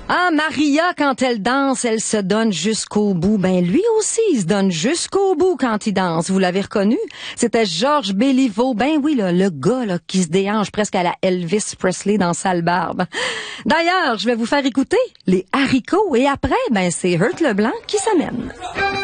Ah, Maria, quand elle danse, elle se donne jusqu'au bout. Ben, lui aussi, il se donne jusqu'au bout quand il danse. Vous l'avez reconnu? C'était Georges Béliveau. Ben oui, là, le gars là, qui se déhanche presque à la Elvis Presley dans Sale Barbe. D'ailleurs, je vais vous faire écouter les haricots et après, ben c'est Hurt Leblanc qui s'amène.